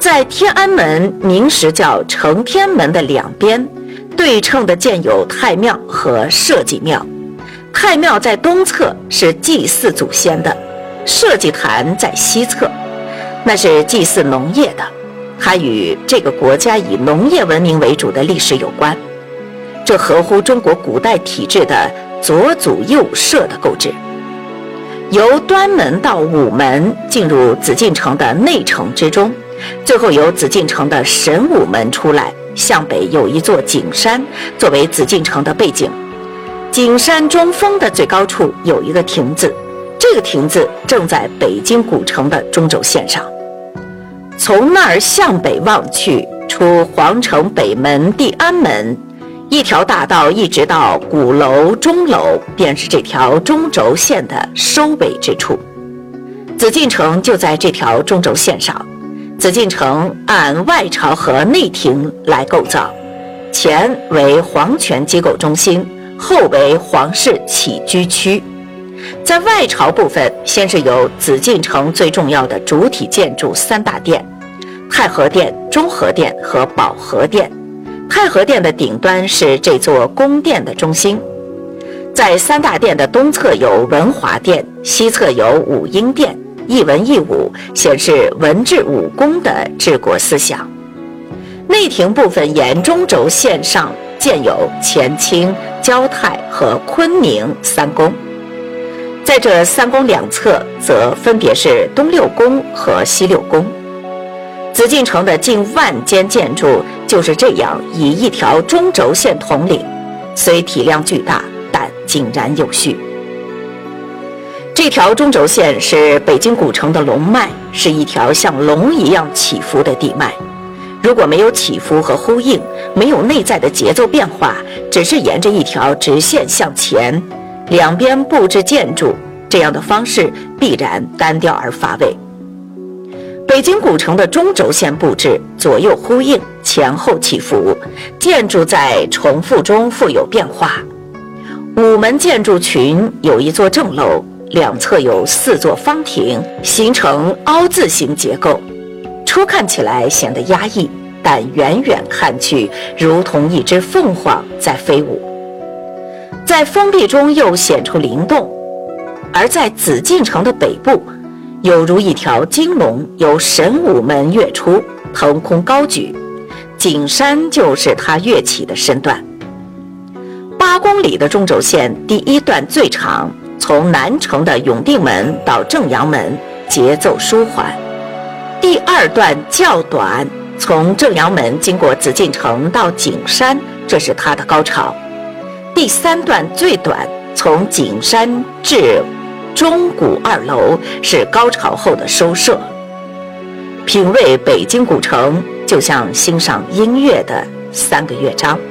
在天安门明时叫承天门的两边，对称的建有太庙和社稷庙。太庙在东侧，是祭祀祖先的；社稷坛在西侧，那是祭祀农业的。它与这个国家以农业文明为主的历史有关，这合乎中国古代体制的左祖右社的构制。由端门到午门进入紫禁城的内城之中，最后由紫禁城的神武门出来，向北有一座景山作为紫禁城的背景。景山中峰的最高处有一个亭子，这个亭子正在北京古城的中轴线上。从那儿向北望去，出皇城北门地安门，一条大道一直到鼓楼、钟楼，便是这条中轴线的收尾之处。紫禁城就在这条中轴线上。紫禁城按外朝和内廷来构造，前为皇权机构中心，后为皇室起居区。在外朝部分，先是有紫禁城最重要的主体建筑三大殿：太和殿、中和殿和保和殿。太和殿的顶端是这座宫殿的中心。在三大殿的东侧有文华殿，西侧有武英殿，一文一武，显示文治武功的治国思想。内廷部分沿中轴线上建有乾清、交泰和坤宁三宫，在这三宫两侧则分别是东六宫和西六宫。紫禁城的近万间建筑就是这样以一条中轴线统领，虽体量巨大，但井然有序。这条中轴线是北京古城的龙脉，是一条像龙一样起伏的地脉。如果没有起伏和呼应，没有内在的节奏变化，只是沿着一条直线向前，两边布置建筑，这样的方式必然单调而乏味。北京古城的中轴线布置左右呼应，前后起伏，建筑在重复中富有变化。午门建筑群有一座正楼，两侧有四座方亭，形成凹字形结构。初看起来显得压抑，但远远看去如同一只凤凰在飞舞。在封闭中又显出灵动，而在紫禁城的北部，有如一条金龙由神武门跃出，腾空高举，景山就是它跃起的身段。8公里的中轴线第一段最长，从南城的永定门到正阳门，节奏舒缓。第二段较短，从正阳门经过紫禁城到景山，这是它的高潮。第三段最短，从景山至钟鼓2楼，是高潮后的收摄。品味北京古城，就像欣赏音乐的3个乐章。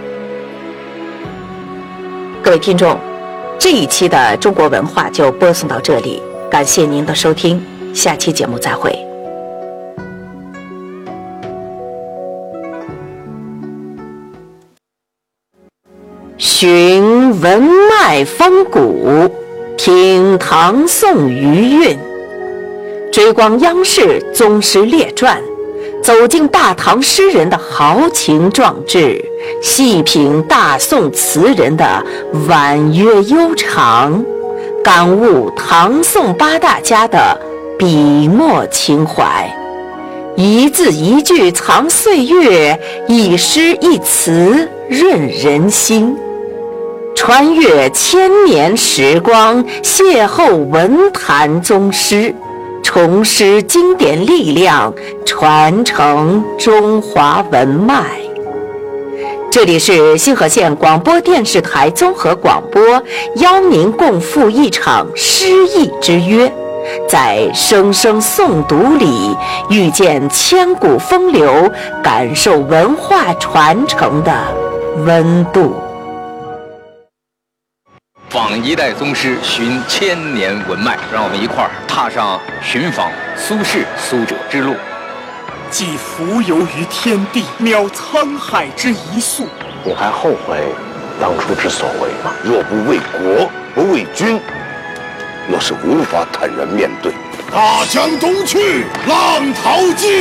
各位听众，这一期的中国文化就播送到这里，感谢您的收听，下期节目再会。寻文脉风骨，听唐宋余韵，追光央视宗师列传，走进大唐诗人的豪情壮志，细品大宋词人的婉约悠长，感悟唐宋8大家的笔墨情怀。一字一句藏岁月，一诗一词润人心。穿越千年时光，邂逅文坛宗师，重拾经典力量，传承中华文脉。这里是新河县广播电视台综合广播，邀您共赴一场诗意之约，在声声诵读里遇见千古风流，感受文化传承的温度。 访一代宗师，寻千年文脉，让我们一块儿踏上寻访苏轼苏辙之路。 既浮游于天地，渺沧海之一粟。 你还后悔当初之所为吗？若不为国，不为君，那是无法坦然面对。 大江东去，浪淘尽。